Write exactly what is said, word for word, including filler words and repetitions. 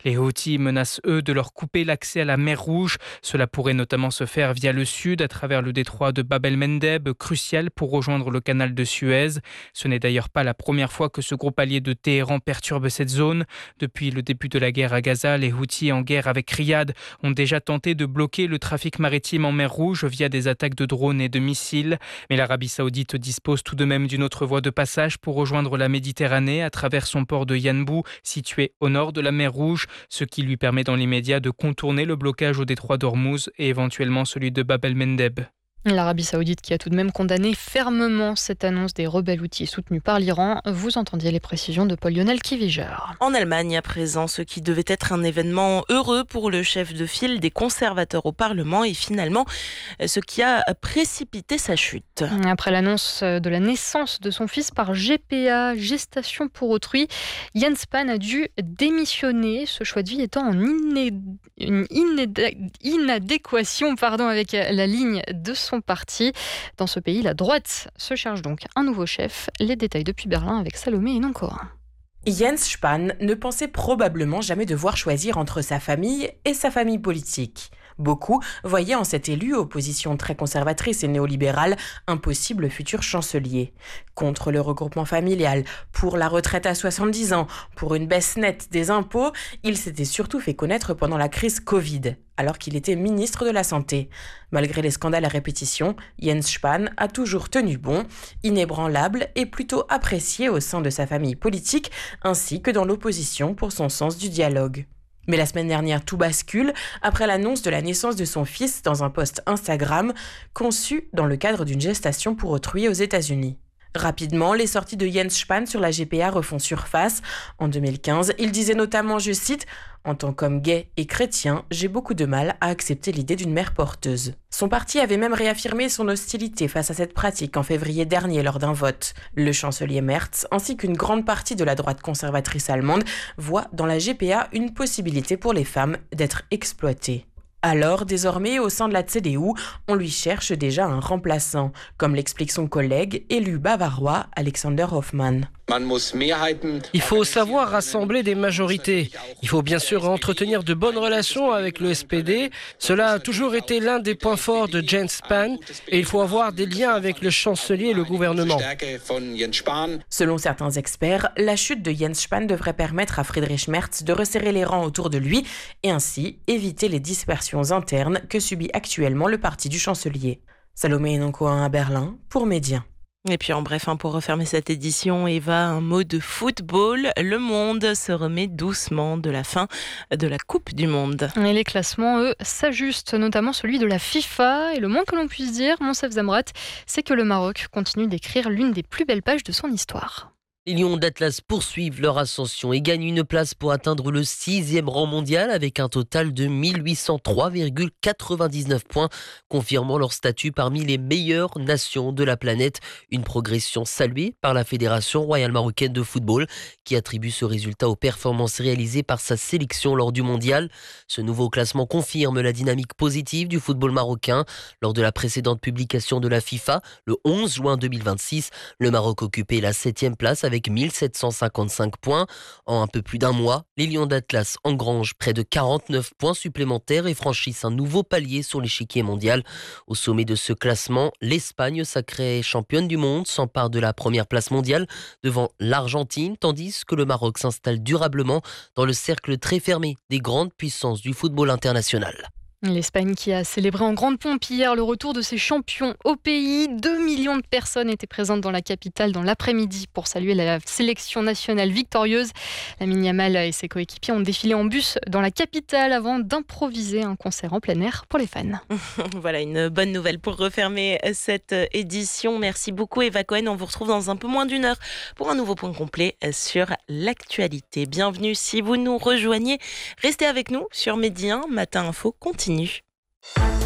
Les Houthis menacent, eux, de leur couper l'accès à la mer Rouge. Cela pourrait notamment se faire via le sud, à travers le détroit de Bab el-Mandeb, crucial pour rejoindre le canal de Suez. Ce n'est d'ailleurs pas la première fois que ce groupe allié de Téhéran perturbe cette zone. Depuis le début de la guerre à Gaza, les Houthis, en guerre avec Riyad, ont déjà tenté de bloquer le trafic maritime en mer Rouge via des attaques de drones et de missiles. Mais l'Arabie saoudite dispose tout de même d'une autre voie de passage pour rejoindre la Méditerranée à travers son port de Yanbu, situé au nord de la mer Rouge, ce qui lui permet dans l'immédiat de contourner le blocage au détroit d'Ormuz et éventuellement celui de Bab el-Mandeb. L'Arabie saoudite qui a tout de même condamné fermement cette annonce des rebelles houthis soutenus par l'Iran. Vous entendiez les précisions de Paul-Lionel Kiviger. En Allemagne, à présent, ce qui devait être un événement heureux pour le chef de file des conservateurs au Parlement est finalement ce qui a précipité sa chute. Après l'annonce de la naissance de son fils par G P A, gestation pour autrui, Jens Spahn a dû démissionner, ce choix de vie étant en iné... une inéda... inadéquation pardon, avec la ligne de son parti. Dans ce pays, la droite se cherche donc un nouveau chef. Les détails depuis Berlin avec Salomé Hénon-Cohen. Jens Spahn ne pensait probablement jamais devoir choisir entre sa famille et sa famille politique. Beaucoup voyaient en cet élu, opposition très conservatrice et néolibérale, un possible futur chancelier. Contre le regroupement familial, pour la retraite à soixante-dix ans, pour une baisse nette des impôts, il s'était surtout fait connaître pendant la crise Covid, alors qu'il était ministre de la Santé. Malgré les scandales à répétition, Jens Spahn a toujours tenu bon, inébranlable et plutôt apprécié au sein de sa famille politique, ainsi que dans l'opposition pour son sens du dialogue. Mais la semaine dernière, tout bascule après l'annonce de la naissance de son fils dans un post Instagram conçu dans le cadre d'une gestation pour autrui aux États-Unis. Rapidement, les sorties de Jens Spahn sur la G P A refont surface. En deux mille quinze, il disait notamment, je cite, « En tant qu'homme gay et chrétien, j'ai beaucoup de mal à accepter l'idée d'une mère porteuse ». Son parti avait même réaffirmé son hostilité face à cette pratique en février dernier lors d'un vote. Le chancelier Merz, ainsi qu'une grande partie de la droite conservatrice allemande, voient dans la G P A une possibilité pour les femmes d'être exploitées. Alors, désormais, au sein de la C D U, on lui cherche déjà un remplaçant, comme l'explique son collègue élu bavarois Alexander Hoffmann. Il faut savoir rassembler des majorités. Il faut bien sûr entretenir de bonnes relations avec le S P D. Cela a toujours été l'un des points forts de Jens Spahn et il faut avoir des liens avec le chancelier et le gouvernement. Selon certains experts, la chute de Jens Spahn devrait permettre à Friedrich Merz de resserrer les rangs autour de lui et ainsi éviter les dispersions internes que subit actuellement le parti du chancelier. Salomé Hénon-Cohen à Berlin pour Média. Et puis en bref, hein, pour refermer cette édition, Eva, un mot de football. Le monde se remet doucement de la fin de la Coupe du Monde. Et les classements, eux, s'ajustent, notamment celui de la FIFA. Et le moins que l'on puisse dire, Monsef Zamrat, c'est que le Maroc continue d'écrire l'une des plus belles pages de son histoire. Les Lions d'Atlas poursuivent leur ascension et gagnent une place pour atteindre le sixième rang mondial avec un total de mille huit cent trois virgule quatre-vingt-dix-neuf points, confirmant leur statut parmi les meilleures nations de la planète. Une progression saluée par la Fédération royale marocaine de football qui attribue ce résultat aux performances réalisées par sa sélection lors du mondial. Ce nouveau classement confirme la dynamique positive du football marocain. Lors de la précédente publication de la FIFA, le onze juin deux mille vingt-six, le Maroc occupait la septième place avec avec mille sept cent cinquante-cinq points. En un peu plus d'un mois, les Lions d'Atlas engrangent près de quarante-neuf points supplémentaires et franchissent un nouveau palier sur l'échiquier mondial. Au sommet de ce classement, l'Espagne, sacrée championne du monde, s'empare de la première place mondiale devant l'Argentine, tandis que le Maroc s'installe durablement dans le cercle très fermé des grandes puissances du football international. L'Espagne qui a célébré en grande pompe hier le retour de ses champions au pays. Deux millions de personnes étaient présentes dans la capitale dans l'après-midi pour saluer la sélection nationale victorieuse. Lamine Yamal et ses coéquipiers ont défilé en bus dans la capitale avant d'improviser un concert en plein air pour les fans. Voilà une bonne nouvelle pour refermer cette édition. Merci beaucoup Eva Cohen. On vous retrouve dans un peu moins d'une heure pour un nouveau point complet sur l'actualité. Bienvenue si vous nous rejoignez. Restez avec nous sur Média un. Matin Info continue.